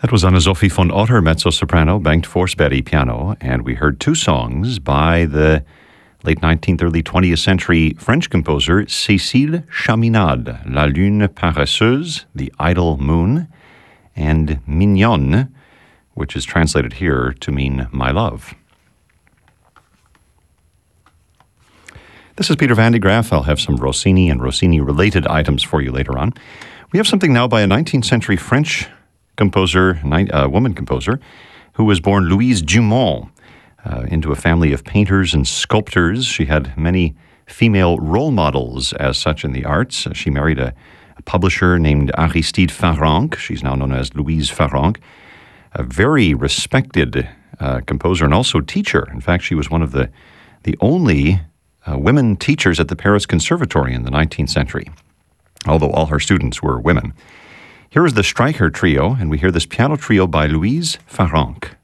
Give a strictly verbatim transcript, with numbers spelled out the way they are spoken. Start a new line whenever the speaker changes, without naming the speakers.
That was Anna-Sophie von Otter, mezzo-soprano, banked for Sperry piano, and we heard two songs by the late nineteenth, early twentieth century French composer Cécile Chaminade, La Lune Paresseuse, The Idle Moon, and Mignonne, which is translated here to mean My Love. This is Peter Van de Graaff. I'll have some Rossini and Rossini-related items for you later on. We have something now by a nineteenth century French composer, a uh, woman composer, who was born Louise Dumont uh, into a family of painters and sculptors. She had many female role models as such in the arts. She married a, a publisher named Aristide Farranc. She's now known as Louise Farranc, a very respected uh, composer and also teacher. In fact, she was one of the, the only uh, women teachers at the Paris Conservatory in the nineteenth century, although all her students were women. Here is the Streicher Trio, and we hear this piano trio by Louise Farranc.